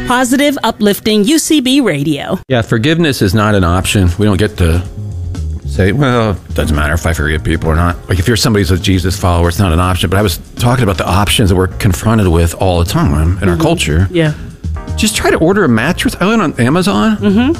Positive, uplifting UCB radio. Yeah, forgiveness is not an option. We don't get to say, well, it doesn't matter if I forgive people or not. Like if you're somebody who's a Jesus follower, it's not an option. But I was talking about the options that we're confronted with all the time in our culture. Yeah. Just try to order a mattress. I went on Amazon.